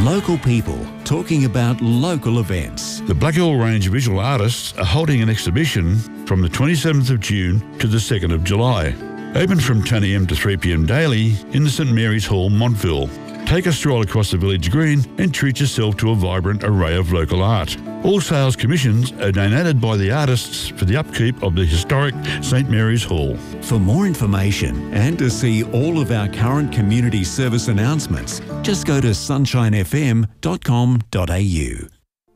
Local people talking about local events. The Blackall Range visual artists are holding an exhibition from the 27th of June to the 2nd of July. Open from 10 a.m. to 3 p.m. daily in the St Mary's Hall, Montville. Take a stroll across the village green and treat yourself to a vibrant array of local art. All sales commissions are donated by the artists for the upkeep of the historic St Mary's Hall. For more information and to see all of our current community service announcements, just go to sunshinefm.com.au.